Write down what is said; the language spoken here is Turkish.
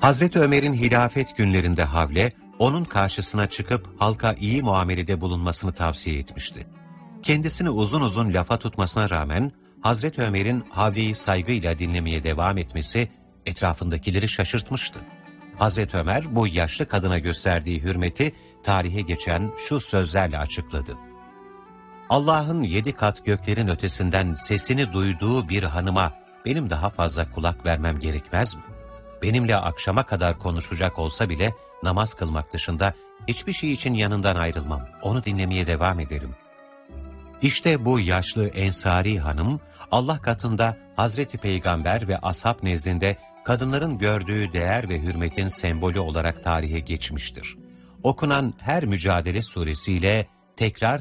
Hazreti Ömer'in hilafet günlerinde Havle, onun karşısına çıkıp halka iyi muamelede bulunmasını tavsiye etmişti. Kendisini uzun uzun lafa tutmasına rağmen, Hazreti Ömer'in Havle'yi saygıyla dinlemeye devam etmesi, etrafındakileri şaşırtmıştı. Hazreti Ömer, bu yaşlı kadına gösterdiği hürmeti, tarihe geçen şu sözlerle açıkladı. Allah'ın 7 kat göklerin ötesinden sesini duyduğu bir hanıma, benim daha fazla kulak vermem gerekmez mi? Benimle akşama kadar konuşacak olsa bile namaz kılmak dışında hiçbir şey için yanından ayrılmam. Onu dinlemeye devam ederim. İşte bu yaşlı Ensari hanım Allah katında Hazreti Peygamber ve ashab nezdinde kadınların gördüğü değer ve hürmetin sembolü olarak tarihe geçmiştir. Okunan her Mücadele suresiyle tekrar